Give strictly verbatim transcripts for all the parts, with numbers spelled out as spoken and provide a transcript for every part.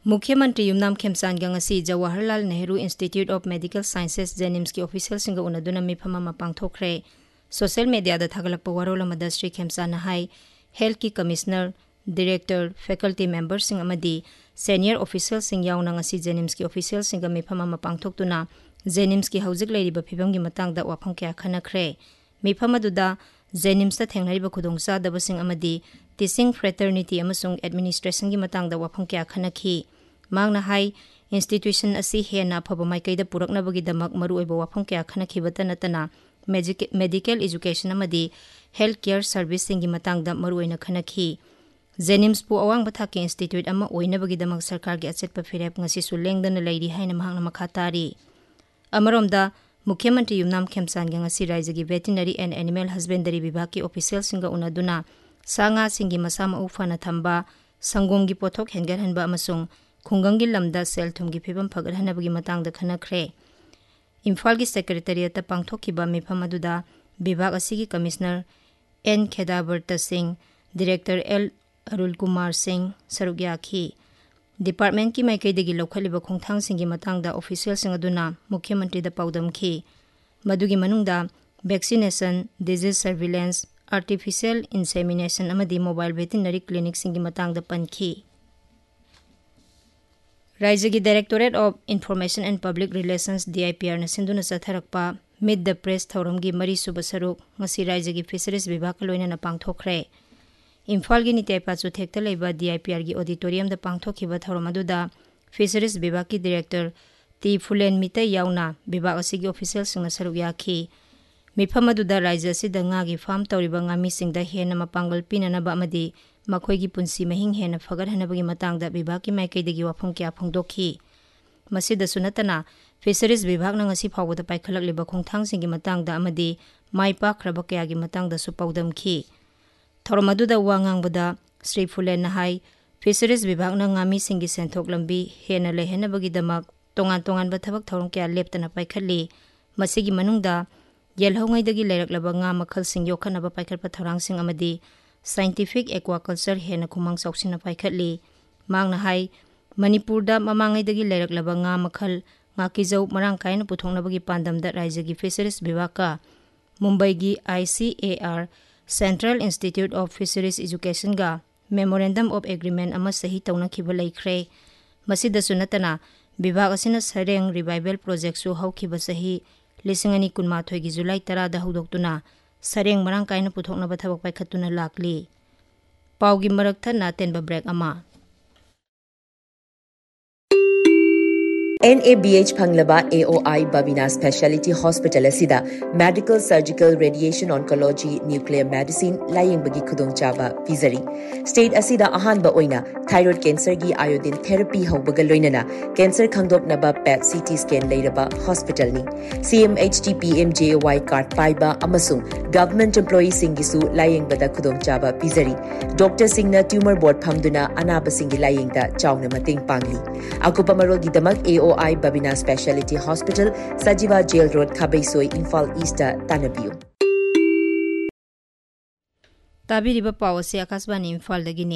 मुख्यमंत्री Yumnam खेमचांदगा ngasi Jawaharlal Nehru institute of medical sciences जेनिम्स की official सिंगा उनदुना मिफम अमा पांगथोखरे सोशल मीडिया दा थागलप वरोल अमदा श्री खेमचाना हाई हेल्थ की कमिश्नर डायरेक्टर फैकल्टी मेंबर सिंग अमदी सीनियर ऑफिशियल सिंग यावना ngasi जेनिम्स की ऑफिशियल सिंगा मिफम अमा पांगथोकतुना जेनिम्स की हौजिक लैरिबा फिबम की मतंग दा वाफम क्या खनखरे मिफम अदुदा जेनिम्स ता थेंगनारिबा खुदोंसा दबसिंग अमदी टीचिंग फ्रेटर्निटी अमसुंग एडमिनिस्ट्रेशन की मतंग दा वाफम क्या खनखी मांगना हाई इंस्टीट्यूशन असी हेना फब माइकैदा पुरकनबगी दमक मरु ओइबा वाफम क्या खनखिबता नतना medical education अमदी health care service सिंगी Matang दा मरु ओइना खनखी जेनिम्स पु अवांग बथाके इंस्टीट्यूट अमा ओइनबगी दमक सरकार की अचेतपा फिरेप ngasi सु लेंगदन लैरी हाइना महंगना मखातारी अमरोमदा मुख्यमंत्री युमनाम खेमचांदगा ngasi राज्य की वेटरनरी एंड एनिमल हस्बेंडरी विभाग की ऑफिशियल सिंगा उनदुना सांगा सिंगी मसाम उफाना थंबा संगोम की पोथोक हेंगरहनबा अमसुंग खुंगंगी लमदा सेल थुम की फिबम फगरहनबगी मतंग दा खनखरे इम्फाल की सेक्रेटरिएट पांगथोखिबा मिफम अदुदा विभाग असी की commissioner N खेदाबर्त Singh director L Arul Kumar Singh सरुग्याखी department की माइकैदगी लौखलिबा खोंथांग सिंगी मतंग दा ऑफिशियल सिंग अदुना मुख्यमंत्री दा पाउदमखी मदुगी मनुंगदा vaccination disease surveillance artificial insemination अमदी mobile veterinary clinic सिंगी Matang दा पनखी राज्य की directorate of information and public relations D I P R सिंधुना चथरकपा mid the press थौरम की मरी सुब सरुक ngasi राज्य की फिशरीज विभाग लोइना पांगथोखरे इम्फाल की नितेपा चुथेक्ता लेबा डी आई पी आर की ऑडिटोरियम दा पांगथोखिबा थौरम अदुदा फिशरीज विभाग की डायरेक्टर टी फुलेन मितै याउना विभाग असी की ऑफिशियल सिंग सरुक याखी मिफम अदुदा राज्य से दंगा की फार्म तौरिबा ngami सिंगदा हेना मपांगल पिननबा अमदी मखोई की पुंसी महिंग हेना फगरहनबगी मतंगदा विभाग की माइकैदगी वाफम क्या फोंदोखी मसिदसु नतना फिशरीज विभाग न ngasi फावदा पाइखलकलिबा खोंथांग सिंगी मतंगदा अमदी माइपा खरबा क्या की मतंगदा सु पाउदमखी थौरमदुदा वांगांगबदा श्री फुलेन हाई फिशरीज विभाग न ngami सिंगी सेंथोक लंबी हेना लेहेनबगी दमक तोंगान तोंगान बथबक थौरम क्या लेपतना पाइखली मसिगी मनुंगदा येलहौंगैदगी लेरकलबा nga मखल सिंग योखनबा पाइखलपा थौरांग सिंग अमदी साइंटिफिक एक्वाकल्चर हेना खुमंग सौसिना पाइखली मांगना हाई मणिपुरदा ममांगैदगी लेरकलबा nga मखल nga किजौ मरांग कायना पुथोंगनबगी पांदमदा राज्य की फिशरीज विभाग का मुंबई की आई सी A R central institute of fisheries education का मेमोरेंडम ऑफ एग्रीमेंट अमा सही तौनखिबा लैख्रे मसिदसु नतना विभाग असिना सरेंग रिवाइवल प्रोजेक्ट सु हौखिबा सही लिसिंग अनि कुनमाथोय की जुलाई तरह दा हौदोक्तुना सरेंग मरांग कायना पुथोंगनबा थबक पाइखतुना लाकली पाउगी मरकथना तेनबा ब्रेक अमा N A B H Phanglaba A O I Babina Speciality Hospital asida Medical Surgical Radiation Oncology Nuclear Medicine layingbagi khudongchaba pizari state asida ahanba oina thyroid cancer gi iodine therapy haubaga loinana cancer khangdopnaba P E T C T scan leiraba hospital ni C M H T P M J Y card paiba amasung government employee singisu layingbada khudongchaba pizari doctor singna tumor board phamduna anaba singi layingda chawna mating pangli akupa marol gi damak A O I Babina Speciality Hospital, Sajiva Jail Road, Khabaisoi, Imphal East, Tanabiu. ताबिरिबा Pawase Akashvani Imphal दगिनी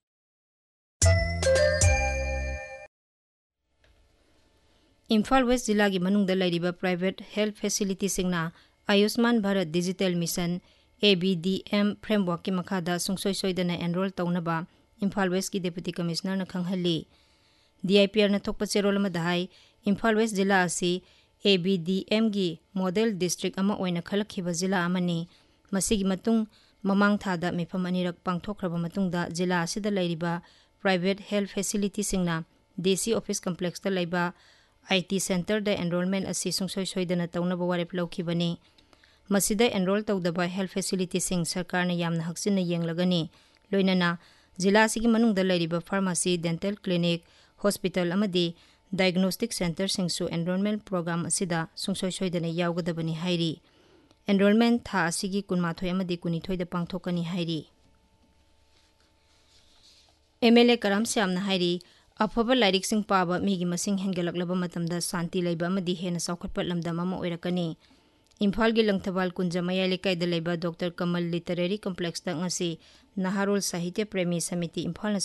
Imphal waste जिला की मनुंगदा लैरिबा private health facility सिंगना Ayushman Bharat digital mission A B D M framework की मखादा सुंगसोय सोयदना enrol तौनबा Imphal waste की deputy commissioner न खंगहली D I P R न थोकपा चेरोल Madai Imphal waste जिला असी A B D M की model district अमा ओइना खलखिबा जिला अमनी मसिगी मतुंग ममांग थादा मिफम अनिरक पांगथोखरबा मतुंगदा जिला असिदा लैरिबा private health facility सिंगना DC office complex ता लैबा आई टी सेंटर दा एनरोलमेंट असी सुंगसोय सोयदना तौनबा वारेप लौखिबनी मसिदा एनरोल तौदबा हेल्थ फैसिलिटी सिंग सरकार ने यामना हक्सिना येंगलगनी लोइनना जिला असिगी मनुंगदा लैरिबा pharmacy dental clinic hospital अमदी diagnostic centre सिंगसु enrolment programme असिदा सुंगसोय सोयदना यावगदबनी हाइरी enrolment था असिगी कुनमाथोय अमदी कुनिथोयदा पांगथोकनी हाइरी एमएलए करम श्यामना हाइरी अफब लाइरिक सिंग पाबा मिगी मसिंग हेंगलकलबा मतमदा शांति लैबा अमदी हेना सौखटपा लमदम अमा ओइरकनी इम्फाल की लंगथबाल कुंजा मयाई लेकाइदा लैबा डॉक्टर कमल लिटरेरी कॉम्प्लेक्स दा ngasi नाहारोल साहित्य प्रेमी समिति इम्फाल